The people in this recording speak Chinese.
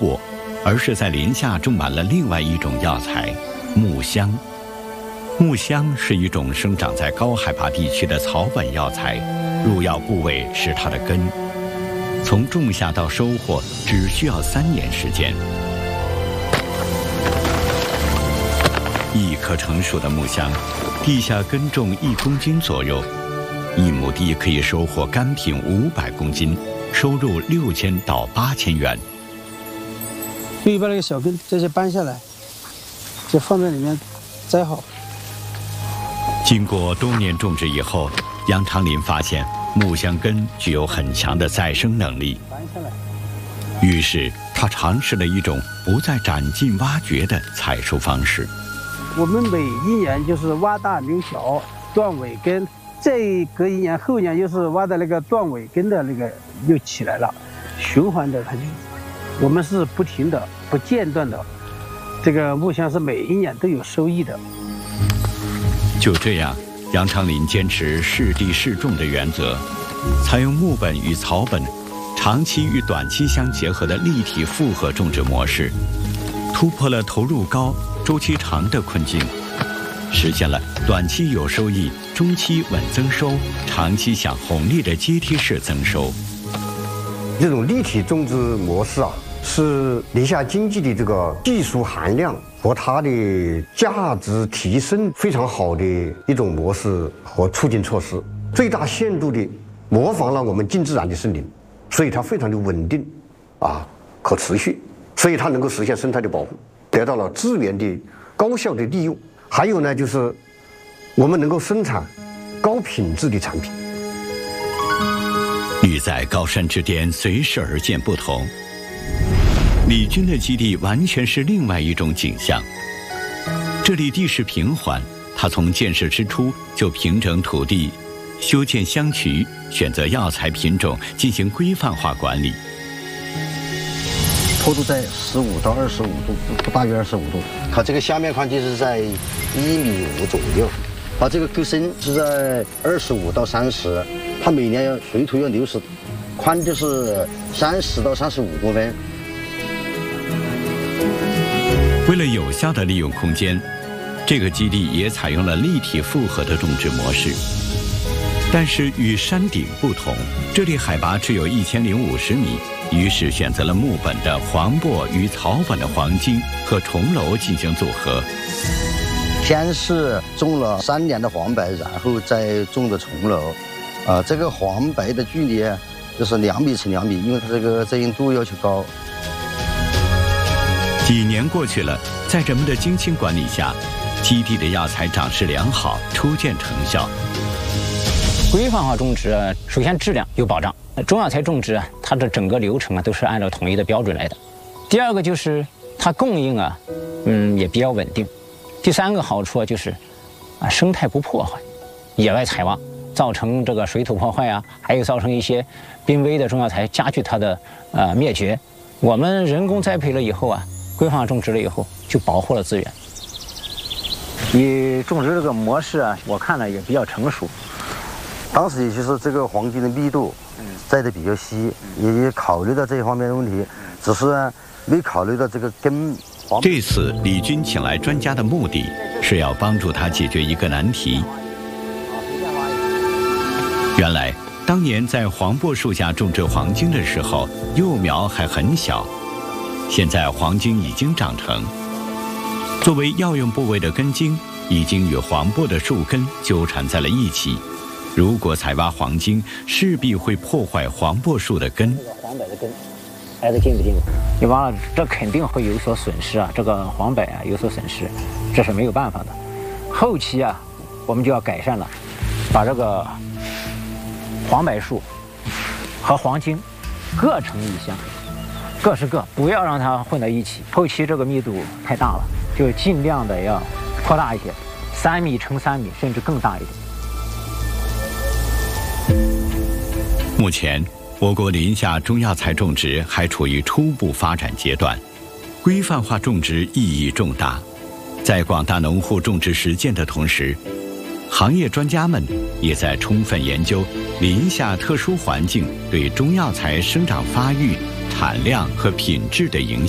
柏，而是在林下种满了另外一种药材——木香。木香是一种生长在高海拔地区的草本药材，入药部位是它的根。从种下到收获只需要3年时间。1棵成熟的木香，地下耕种1公斤左右，1亩地可以收获干品500公斤，收入6000到8000元。 可以把那个小根这些搬下来，就放在里面栽好。 经过多年种植以后，杨长林发现木香根具有很强的再生能力。于是他尝试了一种不再斩尽挖掘的采收方式。 我们每1年就是挖大留小，断尾根，再隔1年后年又是挖的那个断尾根的那个又起来了，循环的它就，我们是不停的、不间断的，这个木香是每1年都有收益的。 就这样，杨长林坚持适地适种的原则，采用木本与草本长期与短期相结合的立体复合种植模式，突破了投入高、周期长的困境，实现了短期有收益、中期稳增收、长期享红利的阶梯式增收。 这种立体种植模式啊，是林下经济的这个技术含量和它的价值提升非常好的一种模式和促进措施，最大限度的模仿了我们近自然的森林，所以它非常的稳定，可持续，所以它能够实现生态的保护，得到了资源的高效的利用。还有呢，就是我们能够生产高品质的产品。 欲在高山之巅，随势而见不同。李军的基地完全是另外一种景象。这里地势平缓，他从建设之初就平整土地，修建香渠，选择药材品种进行规范化管理。 坡度在15到25度，大约25度。它这个下面宽就是在1.5米左右，它这个沟深是在25到30，它每年水土要流失，宽就是30到35公分。 为了有效地利用空间，这个基地也采用了立体复合的种植模式。但是与山顶不同，这里海拔只有1050米，于是选择了木本的黄柏与草本的黄金和重楼进行组合。 先是种了3年的黄柏，然后再种的重楼。这个黄柏的距离就是2米乘2米，因为它这个遮阴度要求高。 几年过去了，在人们的精心管理下，基地的药材长势良好，初见成效。 规范化种植，首先质量有保障。中药材种植它的整个流程都是按照统一的标准来的。第二个就是它供应也比较稳定。第3个好处就是生态不破坏，野外采挖造成这个水土破坏还有造成一些濒危的中药材加剧它的灭绝。我们人工栽培了以后规范化种植了以后，就保护了资源。 你种植这个模式我看了也比较成熟。 当时也就是这个黄金的密度栽得比较稀，也考虑到这一方面的问题，只是没考虑到这个根。 这次李军请来专家的目的是要帮助他解决一个难题。原来当年在黄柏树下种植黄金的时候，幼苗还很小，现在黄金已经长成，作为药用部位的根茎已经与黄柏的树根纠缠在了一起。如果采挖黄金，势必会破坏黄柏树的根。 这个黄柏的根挨得近不近？你挖了，这肯定会有所损失这个黄柏有所损失，这是没有办法的。后期我们就要改善了，把这个黄柏树和黄金各成一箱，各是各，不要让它混在一起。后期这个密度太大了，就尽量的要扩大一些，3米乘3米，甚至更大一点。 目前，我国林下中药材种植还处于初步发展阶段，规范化种植意义重大。在广大农户种植实践的同时，行业专家们也在充分研究林下特殊环境对中药材生长发育、产量和品质的影响。